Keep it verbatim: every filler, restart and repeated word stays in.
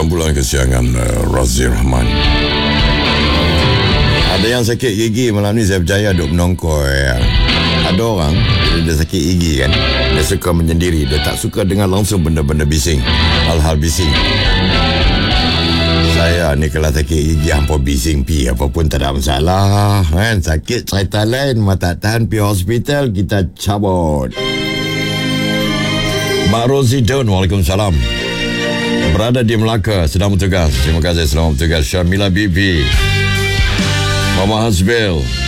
Dalam bulan kesiangan uh, Razi Rahman. Ada yang sakit gigi malam ni, saya percaya duk menongkoi ya. Ada orang bila dia sakit gigi kan, dia suka menyendiri. Dia tak suka dengar langsung benda-benda bising, hal-hal bising. Saya ni kalau sakit gigi hampa bising pi apa pun tak ada masalah kan. Sakit cerita lain, mata tahan pi hospital, kita cabut. Mak Rozi Daun, Waalaikumsalam. Berada di Melaka, sedang bertugas. Terima kasih, selamat bertugas. Syamila Bibi, Mama Hasbil,